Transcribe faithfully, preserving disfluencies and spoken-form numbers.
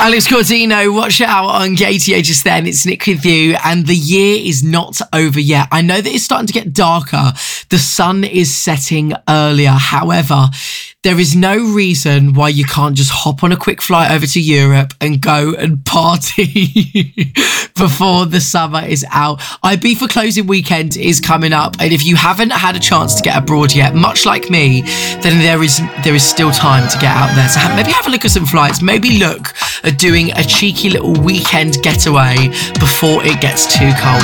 Alex Cordino, watch out on K T A just then. It's Nick with you, and the year is not over yet. I know that it's starting to get darker. The sun is setting earlier. However, there is no reason why you can't just hop on a quick flight over to Europe and go and party before the summer is out. Ibiza closing weekend is coming up, and if you haven't had a chance to get abroad yet, much like me, then there is there is still time to get out there. So have, maybe have a look at some flights. Maybe look at doing a cheeky little weekend getaway before it gets too cold.